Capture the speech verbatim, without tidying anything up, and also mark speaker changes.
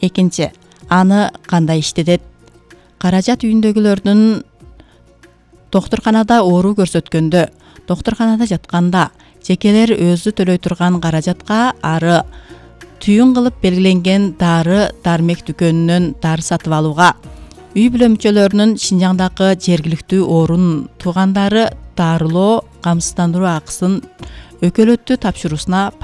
Speaker 1: Экинчи, аны кандай иштетет? Каражат үйүндөгүлөрдүн доктурканада оору көрсөткөндө, доктурканада жатканда жекелер өзү төлөй турган каражатка ары түйүн кылып белгиленген дары дармек дүкөнүнөн дары сатып алууга, үй бүлө мүчөлөрүнүн Шинжаңдагы жергиликтүү орун туугандары дарылоо камсыздандыруу акысын өкөлөттү тапшыруусуна